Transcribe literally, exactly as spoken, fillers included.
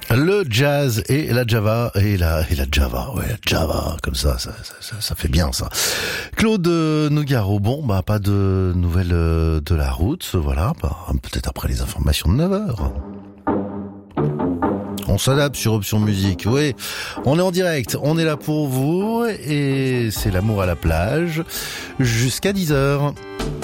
Le jazz et la java et la et la java, ouais, la java, comme ça, ça, ça, ça fait bien ça. Claude Nougaro, bon, bah pas de nouvelles de la route, voilà, bah, peut-être après les informations de neuf heures. On s'adapte sur Option Musique, oui. On est en direct, on est là pour vous et c'est l'amour à la plage jusqu'à dix heures.